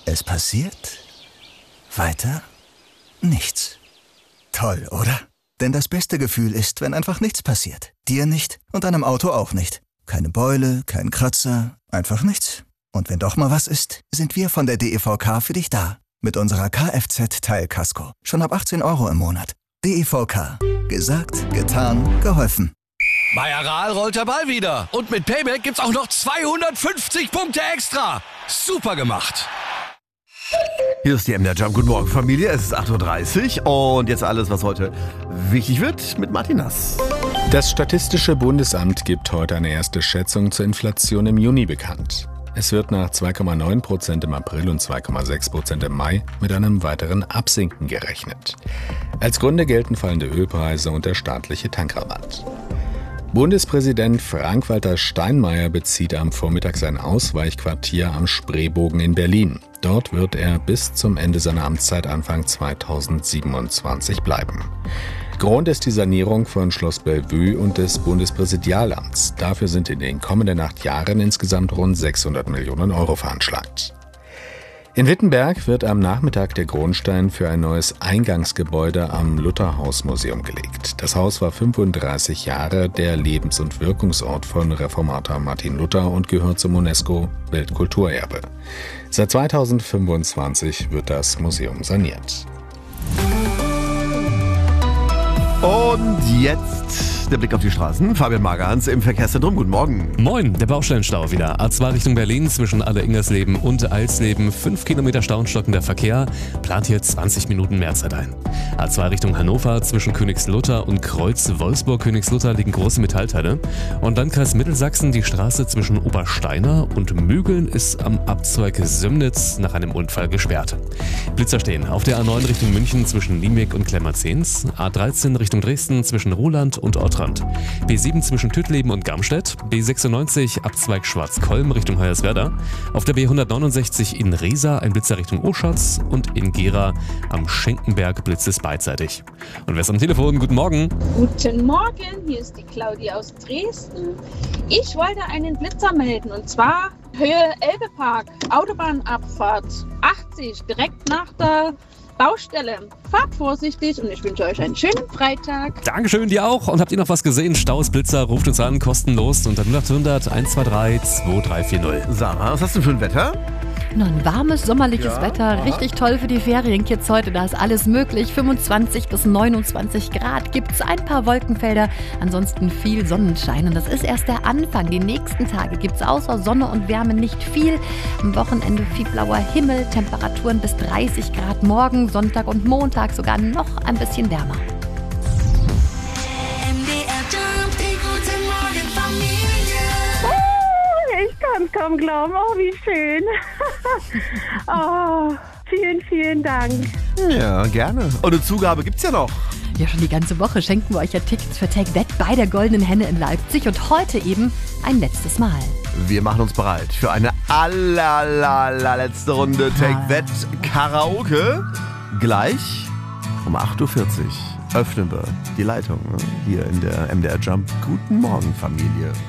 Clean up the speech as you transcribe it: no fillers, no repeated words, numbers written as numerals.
Es passiert weiter nichts. Toll, oder? Denn das beste Gefühl ist, wenn einfach nichts passiert. Dir nicht und deinem Auto auch nicht. Keine Beule, kein Kratzer, einfach nichts. Und wenn doch mal was ist, sind wir von der DEVK für dich da. Mit unserer Kfz-Teilkasko. Schon ab 18 € im Monat. DEVK. Gesagt, getan, geholfen. Bei Aral rollt der Ball wieder. Und mit Payback gibt's auch noch 250 Punkte extra. Super gemacht. Hier ist die MDR Jump. Guten Morgen, Familie. Es ist 8:30 Uhr und jetzt alles, was heute wichtig wird, mit Martin Nass. Das Statistische Bundesamt gibt heute eine erste Schätzung zur Inflation im Juni bekannt. Es wird nach 2,9% im April und 2,6% im Mai mit einem weiteren Absinken gerechnet. Als Gründe gelten fallende Ölpreise und der staatliche Tankrabatt. Bundespräsident Frank-Walter Steinmeier bezieht am Vormittag sein Ausweichquartier am Spreebogen in Berlin. Dort wird er bis zum Ende seiner Amtszeit Anfang 2027 bleiben. Grund ist die Sanierung von Schloss Bellevue und des Bundespräsidialamts. Dafür sind in den kommenden 8 Jahren insgesamt rund 600 Millionen € veranschlagt. In Wittenberg wird am Nachmittag der Grundstein für ein neues Eingangsgebäude am Lutherhaus-Museum gelegt. Das Haus war 35 Jahre der Lebens- und Wirkungsort von Reformator Martin Luther und gehört zum UNESCO-Weltkulturerbe. Seit 2025 wird das Museum saniert. Und jetzt der Blick auf die Straßen. Fabian Magerhans im Verkehrszentrum. Guten Morgen. Moin, der Baustellenstau wieder. A2 Richtung Berlin zwischen Alle-Ingersleben und Alsleben. 5 Kilometer stauenstockender Verkehr. Plant hier 20 Minuten Mehrzeit ein. A2 Richtung Hannover zwischen Königslutter und Kreuz Wolfsburg-Königslutter liegen große Metallteile. Und Landkreis Mittelsachsen, die Straße zwischen Obersteiner und Mügeln ist am Abzweig Sömnitz nach einem Unfall gesperrt. Blitzer stehen auf der A9 Richtung München zwischen Niemeg und Klemmerzens. A13 Richtung Dresden zwischen Roland und Ottrand. B7 zwischen Tüttleben und Gamstedt. B96 Abzweig Schwarzkolm Richtung Hoyerswerda. Auf der B169 in Riesa ein Blitzer Richtung Oschatz und in Gera am Schenkenberg blitzt es beidseitig. Und wer ist am Telefon? Guten Morgen. Guten Morgen, hier ist die Claudia aus Dresden. Ich wollte einen Blitzer melden und zwar Höhe Elbepark, Autobahnabfahrt 80, direkt nach der Baustelle. Fahrt vorsichtig und ich wünsche euch einen schönen Freitag. Dankeschön, dir auch. Und habt ihr noch was gesehen? Staus, Blitzer, ruft uns an, kostenlos unter 0800 123 2340. Sarah, was hast du für ein Wetter? Noch ein warmes, sommerliches Wetter, richtig toll für die Ferienkids heute, da ist alles möglich. 25 bis 29 Grad gibt's, ein paar Wolkenfelder, ansonsten viel Sonnenschein. Und das ist erst der Anfang. Die nächsten Tage gibt's außer Sonne und Wärme nicht viel. Am Wochenende viel blauer Himmel, Temperaturen bis 30 Grad morgen, Sonntag und Montag sogar noch ein bisschen wärmer. Ich kann es kaum glauben. Oh, wie schön. Oh, vielen, vielen Dank. Ja, gerne. Und eine Zugabe gibt's ja noch. Ja, schon die ganze Woche schenken wir euch ja Tickets für Take That bei der Goldenen Henne in Leipzig und heute eben ein letztes Mal. Wir machen uns bereit für eine allerletzte Runde Take That Karaoke. Gleich um 8:40 Uhr öffnen wir die Leitung hier in der MDR Jump. Guten Morgen, Familie.